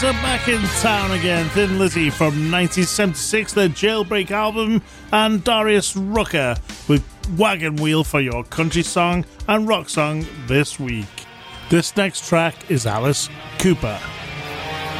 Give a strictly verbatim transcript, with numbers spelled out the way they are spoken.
are back in town again. Thin Lizzy from nineteen seventy-six, their Jailbreak album, and Darius Rucker with Wagon Wheel for your country song and rock song this week. This next track is Alice Cooper.